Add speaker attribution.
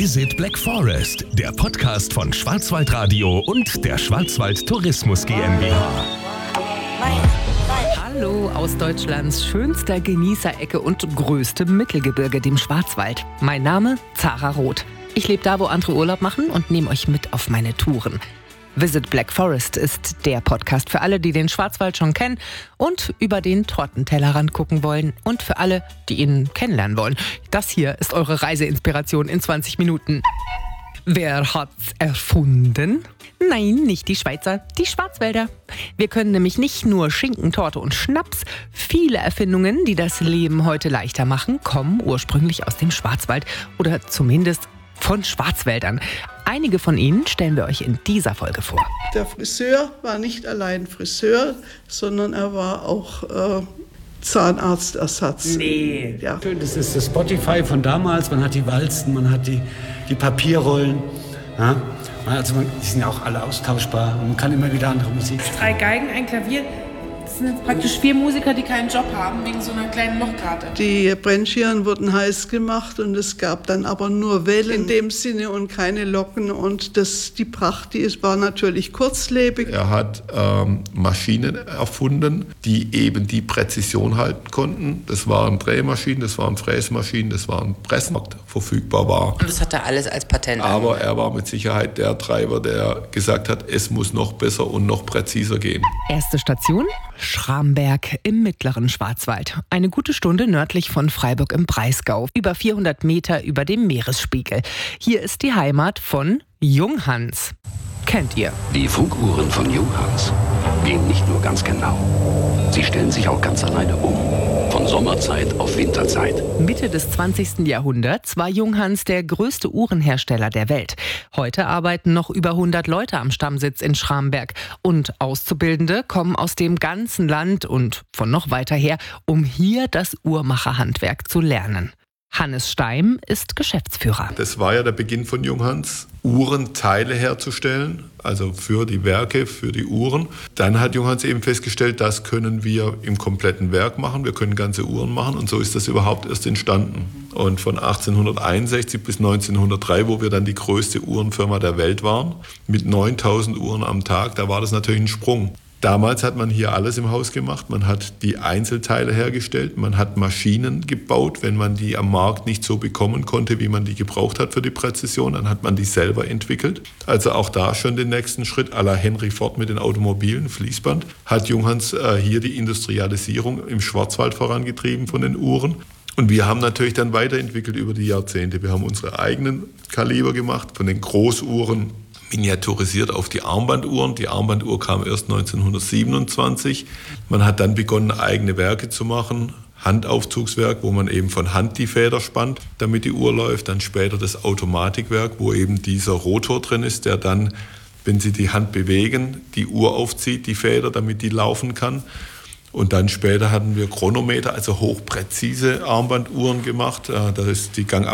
Speaker 1: Visit Black Forest, der Podcast von Schwarzwaldradio und der Schwarzwald Tourismus GmbH.
Speaker 2: Hallo aus Deutschlands schönster Genießerecke und größtem Mittelgebirge, dem Schwarzwald. Mein Name Zara Roth. Ich lebe da, wo andere Urlaub machen und nehme euch mit auf meine Touren. Visit Black Forest ist der Podcast für alle, die den Schwarzwald schon kennen und über den Tortentellerrand gucken wollen. Und für alle, die ihn kennenlernen wollen. Das hier ist eure Reiseinspiration in 20 Minuten. Wer hat's erfunden? Nein, nicht die Schweizer, die Schwarzwälder. Wir können nämlich nicht nur Schinken, Torte und Schnaps. Viele Erfindungen, die das Leben heute leichter machen, kommen ursprünglich aus dem Schwarzwald oder zumindest von Schwarzwäldern. Einige von ihnen stellen wir euch in dieser Folge vor.
Speaker 3: Der Friseur war nicht allein Friseur, sondern er war auch Zahnarztersatz.
Speaker 4: Nee.
Speaker 3: Ja.
Speaker 4: Das ist das Spotify von damals. Man hat die Walzen, man hat die Papierrollen. Ja? Also die sind ja auch alle austauschbar. Und man kann immer wieder andere Musik spielen.
Speaker 5: 3 Geigen, ein Klavier. Das sind jetzt praktisch 4 Musiker, die keinen Job haben, wegen so einer kleinen Lochkarte.
Speaker 3: Die Brennscheren wurden heiß gemacht und es gab dann aber nur Wellen in dem Sinne und keine Locken. Und die Pracht, war natürlich kurzlebig.
Speaker 6: Er hat Maschinen erfunden, die eben die Präzision halten konnten. Das waren Drehmaschinen, das waren Fräsmaschinen, das waren Pressen, die verfügbar war.
Speaker 7: Und das hat er alles als Patent.
Speaker 6: Aber er war mit Sicherheit der Treiber, der gesagt hat, es muss noch besser und noch präziser gehen.
Speaker 2: Erste Station: Schramberg im mittleren Schwarzwald. Eine gute Stunde nördlich von Freiburg im Breisgau, über 400 Meter über dem Meeresspiegel. Hier ist die Heimat von Junghans. Kennt ihr?
Speaker 8: Die Funkuhren von Junghans gehen nicht nur ganz genau. Sie stellen sich auch ganz alleine um. Von Sommerzeit auf Winterzeit.
Speaker 2: Mitte des 20. Jahrhunderts war Junghans der größte Uhrenhersteller der Welt. Heute arbeiten noch über 100 Leute am Stammsitz in Schramberg. Und Auszubildende kommen aus dem ganzen Land und von noch weiter her, um hier das Uhrmacherhandwerk zu lernen. Hannes Steim ist Geschäftsführer.
Speaker 6: Das war ja der Beginn von Junghans, Uhrenteile herzustellen, also für die Werke, für die Uhren. Dann hat Junghans eben festgestellt, das können wir im kompletten Werk machen, wir können ganze Uhren machen und so ist das überhaupt erst entstanden. Und von 1861 bis 1903, wo wir dann die größte Uhrenfirma der Welt waren, mit 9000 Uhren am Tag, da war das natürlich ein Sprung. Damals hat man hier alles im Haus gemacht. Man hat die Einzelteile hergestellt, man hat Maschinen gebaut. Wenn man die am Markt nicht so bekommen konnte, wie man die gebraucht hat für die Präzision, dann hat man die selber entwickelt. Also auch da schon den nächsten Schritt, à la Henry Ford mit den Automobilen, Fließband, hat Junghans hier die Industrialisierung im Schwarzwald vorangetrieben von den Uhren. Und wir haben natürlich dann weiterentwickelt über die Jahrzehnte. Wir haben unsere eigenen Kaliber gemacht, von den Großuhren miniaturisiert auf die Armbanduhren. Die Armbanduhr kam erst 1927. Man hat dann begonnen, eigene Werke zu machen. Handaufzugswerk, wo man eben von Hand die Feder spannt, damit die Uhr läuft. Dann später das Automatikwerk, wo eben dieser Rotor drin ist, der dann, wenn Sie die Hand bewegen, die Uhr aufzieht, die Feder, damit die laufen kann. Und dann später hatten wir Chronometer, also hochpräzise Armbanduhren gemacht. Da ist die